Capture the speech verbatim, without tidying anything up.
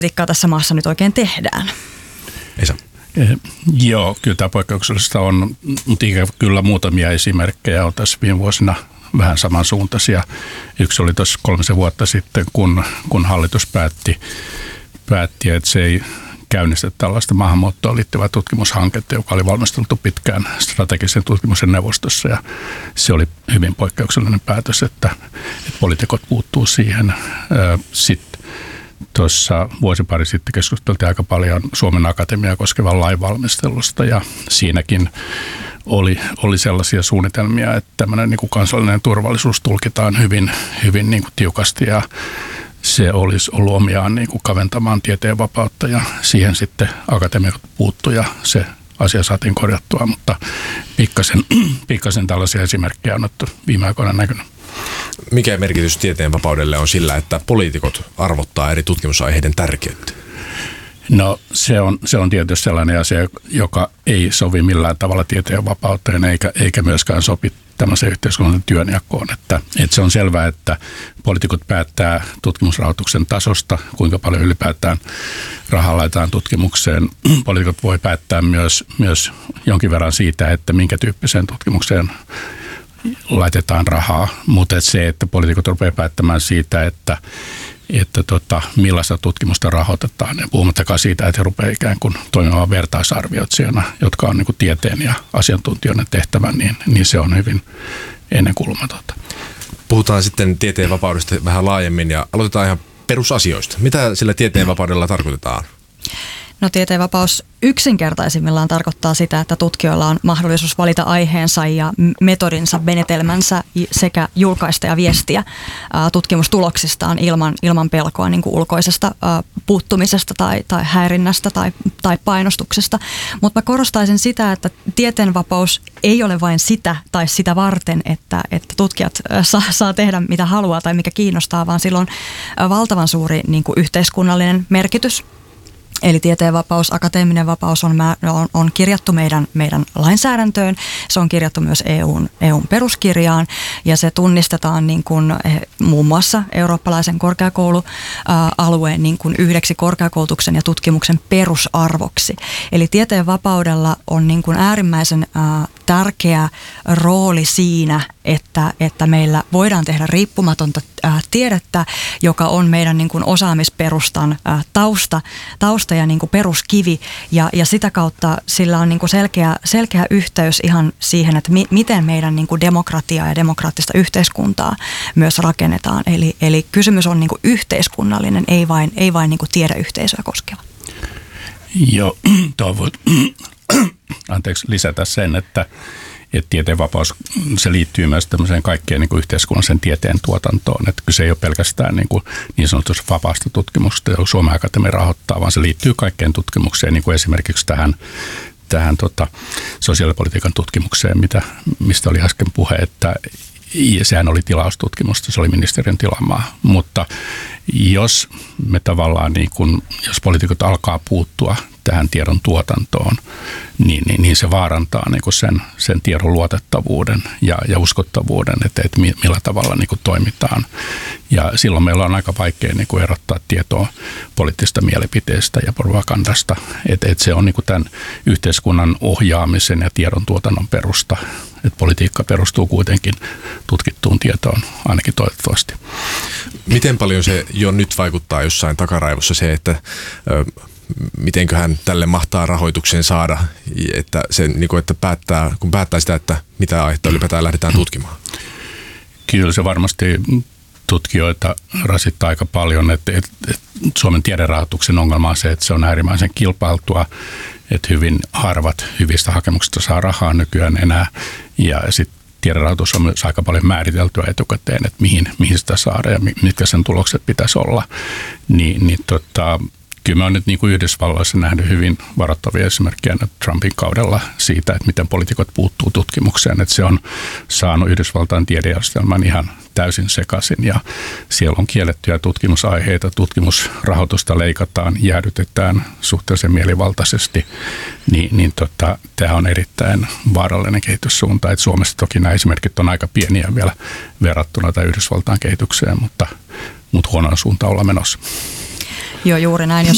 politiikkaa tässä maassa nyt oikein tehdään? Esa. Eh, joo, kyllä tämä poikkeuksellista on, mutta kyllä muutamia esimerkkejä on tässä viime vuosina vähän samansuuntaisia. Yksi oli tuossa kolmisen vuotta sitten, kun, kun hallitus päätti, päätti, että se ei käynnistä tällaista maahanmuuttoon liittyvää tutkimushanketta, joka oli valmisteltu pitkään strategisen tutkimuksen neuvostossa, ja se oli hyvin poikkeuksellinen päätös, että, että poliitikot puuttuu siihen. Sitten tuossa vuosi pari sitten keskusteltiin aika paljon Suomen Akatemiaa koskevan lainvalmistelusta, ja siinäkin oli, oli sellaisia suunnitelmia, että tämmöinen niin kuin kansallinen turvallisuus tulkitaan hyvin, hyvin niin kuin tiukasti, ja se olisi ollut omiaan niin kuin kaventamaan tieteen vapautta, ja siihen sitten akatemiat puuttui ja se asia saatiin korjattua, mutta pikkasen, pikkasen tällaisia esimerkkejä on otettu viime aikoina näkynyt. Mikä merkitys tieteen vapaudelle on sillä, että poliitikot arvottaa eri tutkimusaiheiden tärkeyttä? No se on, se on tietysti sellainen asia, joka ei sovi millään tavalla tieteen vapauteen eikä, eikä myöskään sopi tämmöiseen yhteiskunnallisen työnjakoon. Että, että se on selvää, että poliitikot päättää tutkimusrahoituksen tasosta, kuinka paljon ylipäätään rahaa laitetaan tutkimukseen. Poliitikot voi päättää myös, myös jonkin verran siitä, että minkä tyyppiseen tutkimukseen laitetaan rahaa, mutta se, että poliitikot rupeaa päättämään siitä, että että tota, millaista tutkimusta rahoitetaan. Ja puhumattakaan siitä, että he rupeaa ikään kuin toimimaan vertaisarvioitsijana, jotka on niin kuin tieteen ja asiantuntijoiden tehtävä, niin, niin se on hyvin ennenkuulumatonta. Puhutaan sitten tieteen vapaudesta vähän laajemmin ja aloitetaan ihan perusasioista. Mitä sillä tieteen vapaudella tarkoitetaan? No tieteenvapaus yksinkertaisimmillaan tarkoittaa sitä, että tutkijoilla on mahdollisuus valita aiheensa ja metodinsa, menetelmänsä sekä julkaista ja viestiä tutkimustuloksistaan ilman, ilman pelkoa niin kuin ulkoisesta puuttumisesta tai, tai häirinnästä tai, tai painostuksesta. Mutta mä korostaisin sitä, että tieteenvapaus ei ole vain sitä tai sitä varten, että, että tutkijat saa, saa tehdä mitä haluaa tai mikä kiinnostaa, vaan sillä on valtavan suuri niin kuin yhteiskunnallinen merkitys. Eli tieteenvapaus, akateeminen vapaus on, on, on kirjattu meidän, meidän lainsäädäntöön, se on kirjattu myös E U:n, E U:n peruskirjaan ja se tunnistetaan niin kuin, muun muassa eurooppalaisen korkeakoulualueen niin kuin yhdeksi korkeakoulutuksen ja tutkimuksen perusarvoksi. Eli tieteenvapaudella on niin kuin äärimmäisen ää, tärkeä rooli siinä, että, että meillä voidaan tehdä riippumatonta ää, tiedettä, joka on meidän niin kuin osaamisperustan ää, tausta, tausta ja niin kuin peruskivi ja, ja sitä kautta sillä on niin kuin selkeä, selkeä yhteys ihan siihen, että mi, miten meidän niin kuin demokratiaa ja demokraattista yhteiskuntaa myös rakennetaan. Eli, eli kysymys on niin kuin yhteiskunnallinen, ei vain, ei vain niin kuin tiedeyhteisöä koskeva. Joo, toivon anteeksi lisätä sen, että että tieteenvapaus, se liittyy myös tämmöiseen kaikkeen niin kuin yhteiskunnallisen tieteen tuotantoon. Että kyse ei ole pelkästään niin, kuin niin sanotusti vapaasta tutkimusta, jota Suomen Akatemia rahoittaa, vaan se liittyy kaikkeen tutkimukseen, niin kuin esimerkiksi tähän, tähän tota, sosiaalipolitiikan tutkimukseen, mitä, mistä oli äsken puhe, että sehän oli tilaustutkimusta, se oli ministeriön tilaamaa, mutta jos me tavallaan, niin kun, jos poliitikot alkaa puuttua tähän tiedon tuotantoon, niin, niin, niin se vaarantaa niin kun sen, sen tiedon luotettavuuden ja, ja uskottavuuden, että, että millä tavalla niin kun toimitaan. Ja silloin meillä on aika vaikea niin kun erottaa tietoa poliittisesta mielipiteestä ja propagandasta, että, että se on niin kun tämän yhteiskunnan ohjaamisen ja tiedon tuotannon perusta, että politiikka perustuu kuitenkin tutkittuun tietoon, ainakin toivottavasti. Miten paljon se jo nyt vaikuttaa jossain takaraivossa se, että ö, mitenköhän tälle mahtaa rahoituksen saada, että, se, niin kuin, että päättää, kun päättää sitä, että mitä aihetta ylipäätään lähdetään tutkimaan? Kyllä se varmasti tutkijoita rasittaa aika paljon, että, että, että Suomen tiederahoituksen ongelma on se, että se on äärimmäisen kilpailtua, että hyvin harvat hyvistä hakemuksista saa rahaa nykyään enää ja sitten tiederahoitus on myös aika paljon määriteltyä etukäteen, että mihin, mihin sitä saada ja mitkä sen tulokset pitäisi olla, niin, niin tota, kyllä mä oon nyt niin kuin Yhdysvalloissa nähnyt hyvin varoittavia esimerkkejä Trumpin kaudella siitä, että miten poliitikot puuttuu tutkimukseen, että se on saanut Yhdysvaltain tiedejärjestelmän ihan täysin sekaisin ja siellä on kiellettyjä tutkimusaiheita, tutkimusrahoitusta leikataan, jäädytetään suhteellisen mielivaltaisesti, niin, niin tota, tämä on erittäin vaarallinen kehityssuunta, että Suomessa toki nämä esimerkit on aika pieniä vielä verrattuna tai Yhdysvaltain kehitykseen, mutta, mutta huonoon suuntaan ollaan menossa. Joo, juuri näin. Jos,